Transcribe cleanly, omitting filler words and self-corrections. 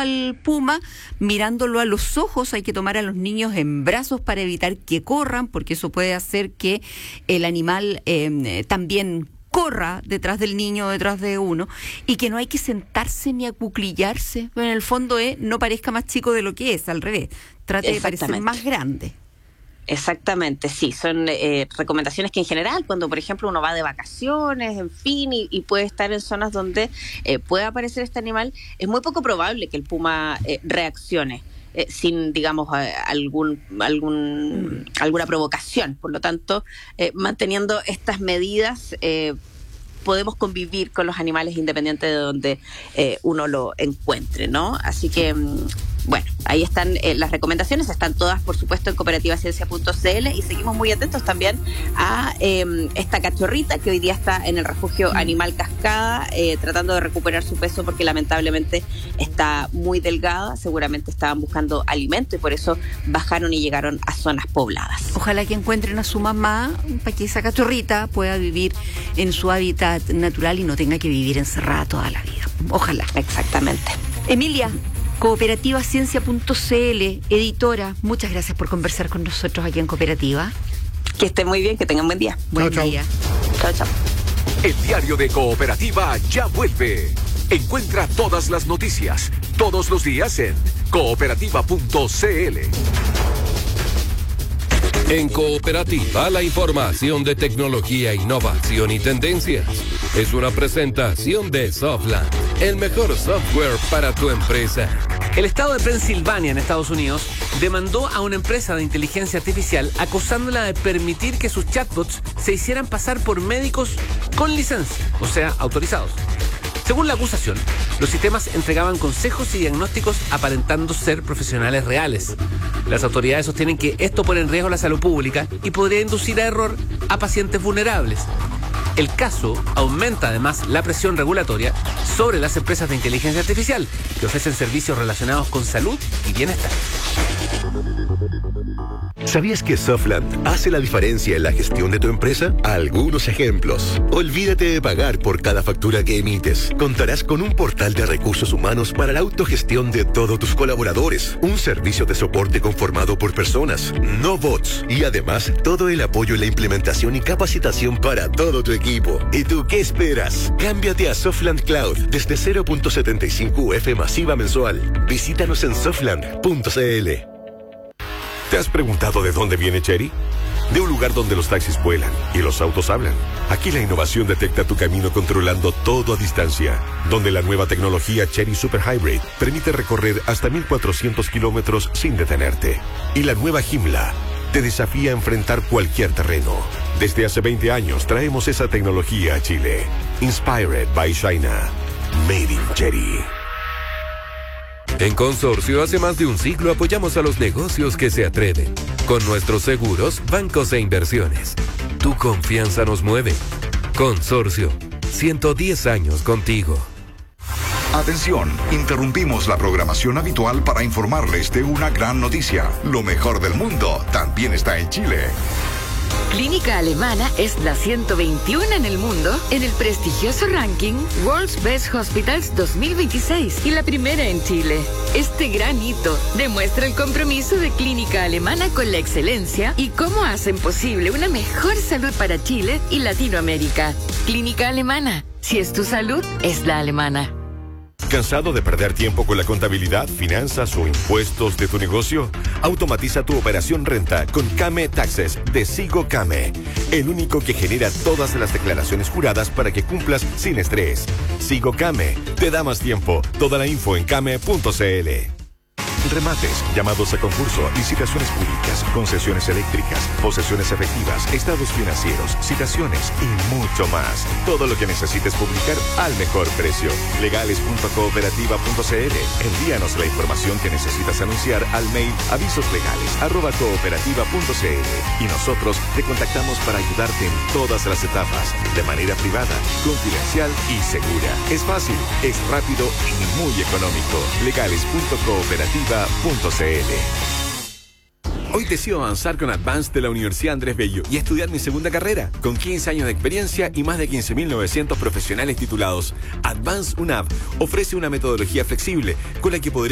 al puma, mirándolo a los ojos. Hay que tomar a los niños en brazos para evitar que corran, porque eso puede hacer que el animal también corra detrás del niño o detrás de uno, y que no hay que sentarse ni acuclillarse. En el fondo no parezca más chico de lo que es, al revés. Trate de parecer más grande. Exactamente, sí, son recomendaciones que en general, cuando por ejemplo uno va de vacaciones, en fin, y puede estar en zonas donde puede aparecer este animal, es muy poco probable que el puma reaccione sin, digamos, alguna provocación. Por lo tanto, manteniendo estas medidas, podemos convivir con los animales independiente de donde uno lo encuentre, ¿no? Así que, bueno, ahí están las recomendaciones, están todas, por supuesto, en cooperativaciencia.cl, y seguimos muy atentos también a esta cachorrita que hoy día está en el refugio Animal Cascada, tratando de recuperar su peso porque lamentablemente está muy delgada. Seguramente estaban buscando alimento y por eso bajaron y llegaron a zonas pobladas. Ojalá que encuentren a su mamá para que esa cachorrita pueda vivir en su hábitat natural y no tenga que vivir encerrada toda la vida. Ojalá. Exactamente. Emilia, cooperativaciencia.cl, editora, muchas gracias por conversar con nosotros aquí en Cooperativa. Que estén muy bien, que tengan buen día. Buen día. Chao, chao. El diario de Cooperativa ya vuelve. Encuentra todas las noticias, todos los días en cooperativa.cl. En Cooperativa, la información de tecnología, innovación y tendencias. Es una presentación de Softland, el mejor software para tu empresa. El estado de Pensilvania, en Estados Unidos, demandó a una empresa de inteligencia artificial acusándola de permitir que sus chatbots se hicieran pasar por médicos con licencia, o sea, autorizados. Según la acusación, los sistemas entregaban consejos y diagnósticos aparentando ser profesionales reales. Las autoridades sostienen que esto pone en riesgo la salud pública y podría inducir a error a pacientes vulnerables. El caso aumenta además la presión regulatoria sobre las empresas de inteligencia artificial que ofrecen servicios relacionados con salud y bienestar. ¿Sabías que Softland hace la diferencia en la gestión de tu empresa? Algunos ejemplos. Olvídate de pagar por cada factura que emites. Contarás con un portal de recursos humanos para la autogestión de todos tus colaboradores. Un servicio de soporte conformado por personas, no bots. Y además, todo el apoyo en la implementación y capacitación para todo tu equipo. ¿Y tú qué esperas? Cámbiate a Softland Cloud desde 0.75 UF masiva mensual. Visítanos en softland.cl. ¿Te has preguntado de dónde viene Chery? De un lugar donde los taxis vuelan y los autos hablan. Aquí la innovación detecta tu camino controlando todo a distancia. Donde la nueva tecnología Chery Super Hybrid permite recorrer hasta 1.400 kilómetros sin detenerte. Y la nueva Joomla te desafía a enfrentar cualquier terreno. Desde hace 20 años traemos esa tecnología a Chile. Inspired by China. Made in Chery. En Consorcio, hace más de un siglo apoyamos a los negocios que se atreven. Con nuestros seguros, bancos e inversiones. Tu confianza nos mueve. Consorcio, 110 años contigo. Atención, interrumpimos la programación habitual para informarles de una gran noticia. Lo mejor del mundo también está en Chile. Clínica Alemana es la 121 en el mundo en el prestigioso ranking World's Best Hospitals 2026 y la primera en Chile. Este gran hito demuestra el compromiso de Clínica Alemana con la excelencia y cómo hacen posible una mejor salud para Chile y Latinoamérica. Clínica Alemana, si es tu salud, es la alemana. ¿Cansado de perder tiempo con la contabilidad, finanzas o impuestos de tu negocio? Automatiza tu operación renta con Kame Taxes de Sigo Kame, el único que genera todas las declaraciones juradas para que cumplas sin estrés. Sigo Kame te da más tiempo. Toda la info en kame.cl. Remates, llamados a concurso, licitaciones públicas, concesiones eléctricas, posesiones efectivas, estados financieros, citaciones y mucho más. Todo lo que necesites publicar al mejor precio. Legales.cooperativa.cl. Envíanos la información que necesitas anunciar al mail avisoslegales@cooperativa.cl y nosotros te contactamos para ayudarte en todas las etapas, de manera privada, confidencial y segura. Es fácil, es rápido y muy económico. Legales.cooperativa.cl. Hoy decido avanzar con Advance de la Universidad Andrés Bello y estudiar mi segunda carrera. Con 15 años de experiencia y más de 15.900 profesionales titulados, Advance UNAV ofrece una metodología flexible con la que podré